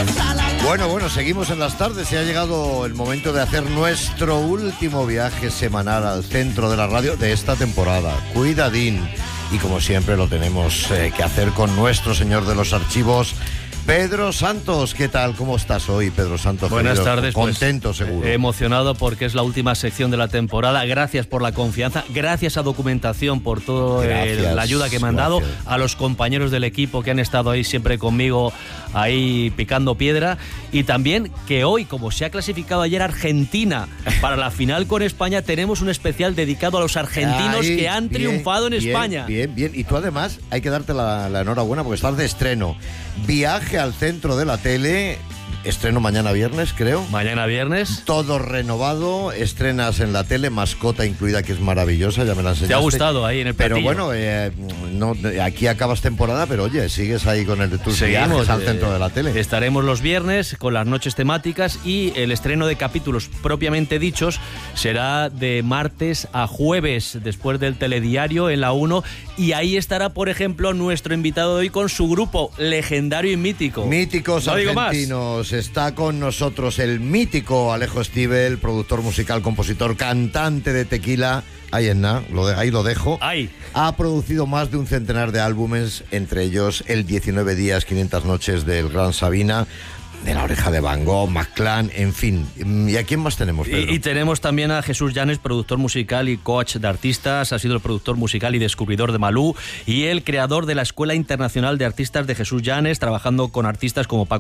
Bueno, seguimos en las tardes y ha llegado el momento de hacer nuestro último viaje semanal al centro de la radio de esta temporada. Cuidadín. Y como siempre lo tenemos que hacer con nuestro señor de los archivos, Pedro Santos. ¿Qué tal? ¿Cómo estás hoy, Pedro Santos? Buenas tardes. Contento, pues, seguro. Emocionado porque es la última sección de la temporada. Gracias por la confianza, gracias a Documentación por toda la ayuda que me han dado, a los compañeros del equipo que han estado ahí siempre conmigo, ahí picando piedra, y también que hoy, como se ha clasificado ayer Argentina para la final con España, tenemos un especial dedicado a los argentinos que han triunfado en España. Bien. Y tú además hay que darte la enhorabuena porque estás de estreno. Viaje al centro de la tele, estreno mañana viernes, creo. Mañana viernes. Todo renovado, estrenas en la tele, mascota incluida, que es maravillosa, ya me la enseñaste. ¿Te ha gustado ahí en el platillo? Pero bueno, no, aquí acabas temporada, pero oye, sigues ahí con tus viajes al centro de la tele. Estaremos los viernes con las noches temáticas y el estreno de capítulos propiamente dichos será de martes a jueves, después del telediario en la 1, y ahí estará, por ejemplo, nuestro invitado de hoy con su grupo legendario y mítico. Míticos no argentinos. Está con nosotros el mítico Alejo Stivel, productor musical, compositor, cantante de Tequila. Ahí lo dejo. Ahí. Ha producido más de un centenar de álbumes, entre ellos el 19 días, 500 noches del Gran Sabina, de La Oreja de Van Gogh, Maclán, en fin. ¿Y a quién más tenemos, Pedro? Y tenemos también a Jesús Llanes, productor musical y coach de artistas. Ha sido el productor musical y descubridor de Malú y el creador de la Escuela Internacional de Artistas de Jesús Llanes, trabajando con artistas como Paco